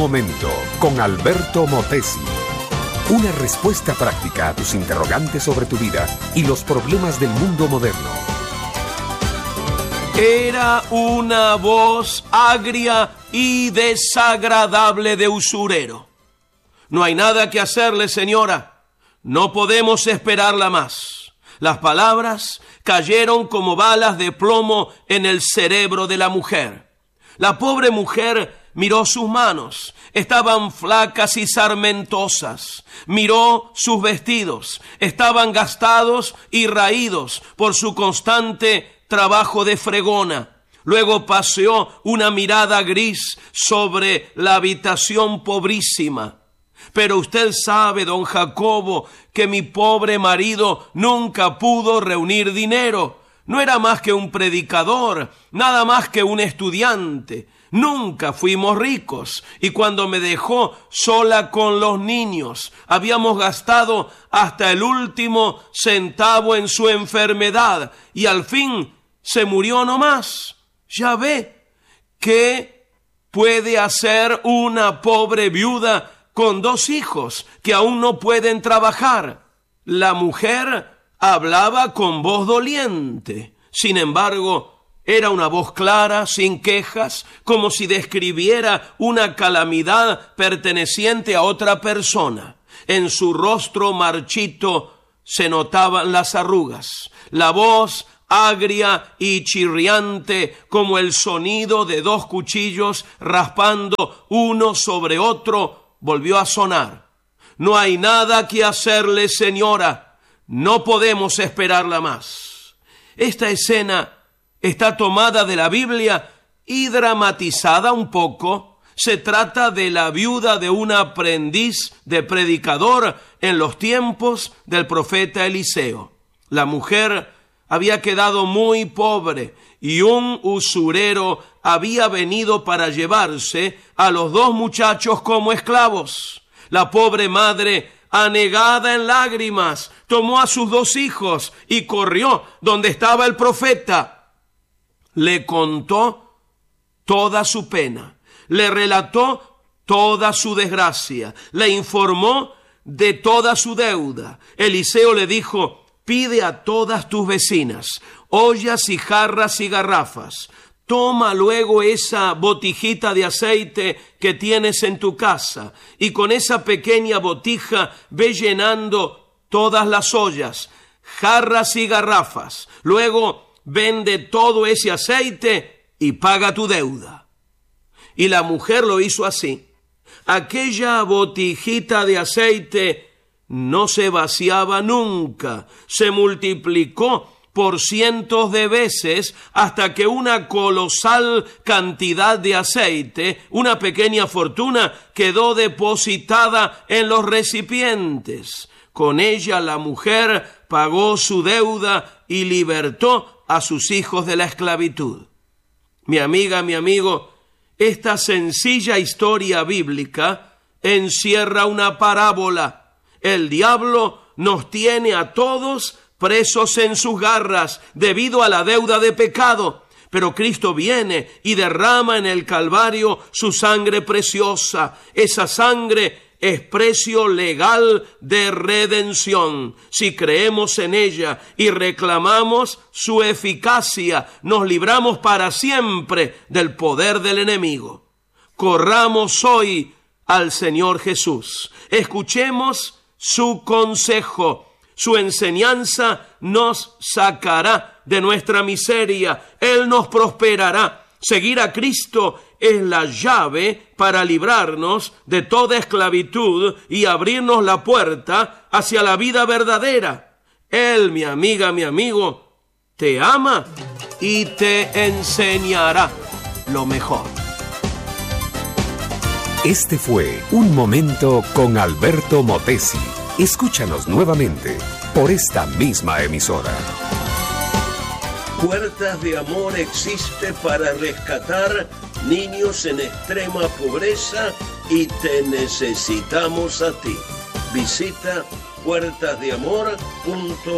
momento con Alberto Motesi. Una respuesta práctica a tus interrogantes sobre tu vida y los problemas del mundo moderno. Era una voz agria y desagradable de usurero. No hay nada que hacerle, señora. No podemos esperarla más. Las palabras cayeron como balas de plomo en el cerebro de la mujer. La pobre mujer miró sus manos. Estaban flacas y sarmentosas. Miró sus vestidos. Estaban gastados y raídos por su constante trabajo de fregona. Luego paseó una mirada gris sobre la habitación pobrísima. Pero usted sabe, don Jacobo, que mi pobre marido nunca pudo reunir dinero. No era más que un predicador, nada más que un estudiante. Nunca fuimos ricos, y cuando me dejó sola con los niños, habíamos gastado hasta el último centavo en su enfermedad, y al fin se murió nomás. Ya ve, ¿qué puede hacer una pobre viuda con 2 hijos que aún no pueden trabajar? La mujer hablaba con voz doliente. Sin embargo, era una voz clara, sin quejas, como si describiera una calamidad perteneciente a otra persona. En su rostro marchito se notaban las arrugas. La voz agria y chirriante como el sonido de 2 cuchillos raspando uno sobre otro volvió a sonar. No hay nada que hacerle, señora. No podemos esperarla más. Esta escena está tomada de la Biblia y dramatizada un poco. Se trata de la viuda de un aprendiz de predicador en los tiempos del profeta Eliseo. La mujer había quedado muy pobre y un usurero había venido para llevarse a los 2 muchachos como esclavos. La pobre madre, anegada en lágrimas, tomó a sus 2 hijos y corrió donde estaba el profeta. Le contó toda su pena, le relató toda su desgracia, le informó de toda su deuda. Eliseo le dijo: pide a todas tus vecinas ollas y jarras y garrafas. Toma luego esa botijita de aceite que tienes en tu casa y con esa pequeña botija ve llenando todas las ollas, jarras y garrafas. Luego vende todo ese aceite y paga tu deuda. Y la mujer lo hizo así. Aquella botijita de aceite no se vaciaba nunca, se multiplicó por cientos de veces hasta que una colosal cantidad de aceite, una pequeña fortuna, quedó depositada en los recipientes. Con ella la mujer pagó su deuda y libertó a sus hijos de la esclavitud. Mi amiga, mi amigo, esta sencilla historia bíblica encierra una parábola. El diablo nos tiene a todos presos en sus garras debido a la deuda de pecado. Pero Cristo viene y derrama en el Calvario su sangre preciosa. Esa sangre es precio legal de redención. Si creemos en ella y reclamamos su eficacia, nos libramos para siempre del poder del enemigo. Corramos hoy al Señor Jesús. Escuchemos su consejo. Su enseñanza nos sacará de nuestra miseria. Él nos prosperará. Seguir a Cristo es la llave para librarnos de toda esclavitud y abrirnos la puerta hacia la vida verdadera. Él, mi amiga, mi amigo, te ama y te enseñará lo mejor. Este fue Un Momento con Alberto Motesi. Escúchanos nuevamente por esta misma emisora. Puertas de Amor existe para rescatar niños en extrema pobreza y te necesitamos a ti. Visita puertasdeamor.org.